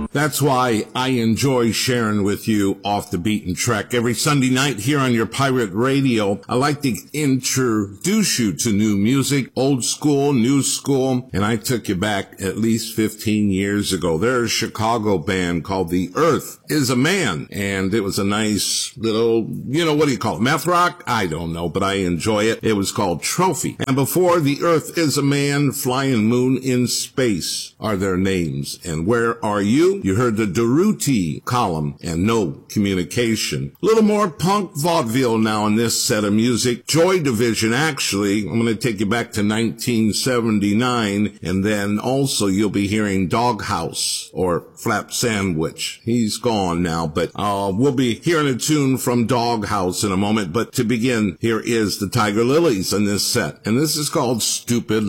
That's why I enjoy sharing with you Off the Beaten Track. Every Sunday night here on your pirate radio, I like to introduce you to new music, old school, new school, and I took you back at least 15 years ago. There's a Chicago band called The Earth Is a Man, and it was a nice little, what do you call it, math rock? I don't know, but I enjoy it. It was called Trophy. And before The Earth Is a Man, Flying Moon in Space are their names. And Where Are You? You heard the Durutti column and No Communication. A little more punk vaudeville now in this set of music. Joy Division, actually. I'm going to take you back to 1979, and then also you'll be hearing Doghouse or Flap Sandwich. He's gone now, but we'll be hearing a tune from Doghouse in a moment. But to begin, here is the Tiger Lilies in this set, and this is called Stupid